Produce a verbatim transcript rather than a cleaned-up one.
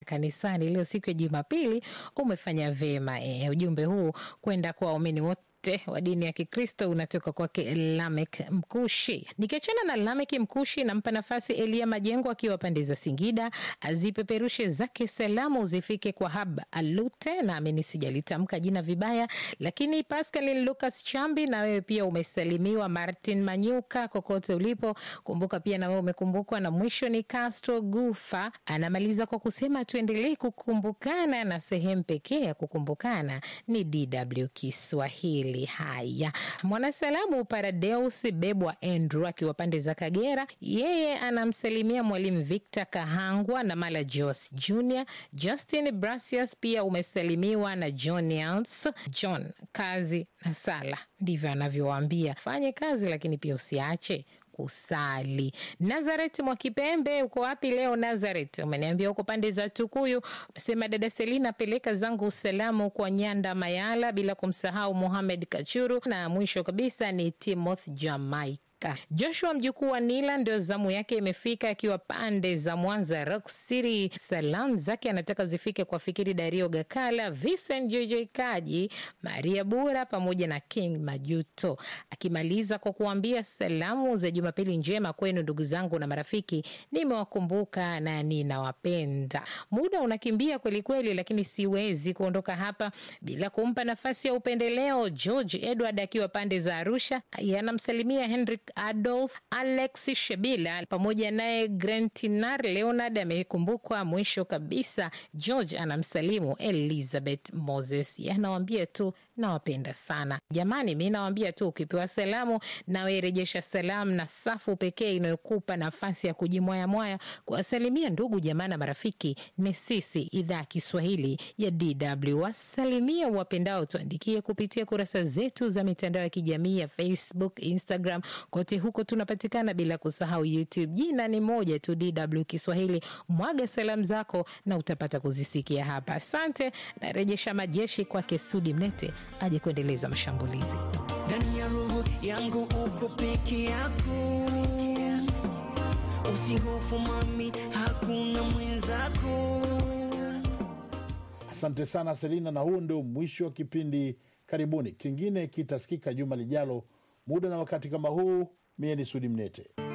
kanisani leo siku ya Jumapili umefanya vema. E, ujumbe huu kwenda kwa waumini wote wa dini ya Kikristo unatoka kwake Lamek Mkushi. Nikiachana na Lamek Mkushi, nampa nafasi Elia Majengo akiwa pande za Singida, azipeperushe zake salamu zifike kwa Hab Alute, na ameni sijalitamka jina vibaya, lakini Pascal Lucas Chambi na wewe pia umesalimiwa. Martin Manyuka kokote ulipo, kumbuka pia na wewe umekumbukwa. Na mwisho ni Castro Gufa, anamaliza kwa kusema tuendelee kukumbukana na sehemu pekee ya kukumbukana ni D W Kiswahili. Haya, mwanasalamu Paradeus Bebwa Andrew akiwa pande za Kagera, yeye anamsalimia mwalimu Victor Kahangwa na Mala Jos Junior Justin Brasius, pia umesalimiwa na John Yance. John, kazi na sala, ndivyo anavyowaambia. Fanye kazi lakini pia usiache kusali. Nazareth Mwakipembe, uko wapi leo Nazareth? Umeniambia uko pande za Tukuyu. Unasema dada Selina, peleka zangu salamu kwa Nyanda Mayala, bila kumsahau Mohamed Kachuru, na mwisho kabisa ni Timothy Jamaica. Joshua mjukuu wa Nila ndio zamu yake imefika, akiwa pande za Mwanza Rock City. Salamu zake anataka zifike kwa Fikiri Dario Gakala, Vincent J J Kaji, Maria Bura pamoja na King Majuto, akimaliza kwa kuambia salamu za Jumapili njema kwenu ndugu zangu na marafiki, nimewakumbuka na ninawapenda. Muda unakimbia kweli kweli, lakini siwezi kuondoka hapa bila kumpa nafasi ya upendeleo. George Edward akiwa pande za Arusha, yanamsalimia Henry Adolf, Alex Shebila pamoja naye Grentinar Leonard amekumbukwa. Mwisho kabisa George anamsalimu Elizabeth Moses, yanawaambia tu nawapenda sana. Jamani, mimi nawaambia tu ukipewa salamu na wewe rejesha salamu, na safu pekee inayokupa nafasi ya kujimwaya mwaya kuwasalimia ndugu jamaa na marafiki ni sisi, idhaa Kiswahili ya D W. Wasalimia wapendao, tuandikie kupitia kurasa zetu za mitandao ya kijamii ya Facebook, Instagram, kote huko tunapatikana, bila kusahau YouTube. Jina ni moja tu, D W Kiswahili. Mwaga salamu zako na utapata kuzisikia hapa. Asante, na rejesha majeshi kwake Sudi Mnete aje kuendeleza mashambulizi. Ndani ya roho yangu uko peke yako, usihofu mami, hakuna mwenzako. Asante sana Selina, na huo ndio mwisho wa kipindi. Karibuni, kingine kitasikika juma lijalo muda na wakati kama huu. Mie ni Sudi Mnete.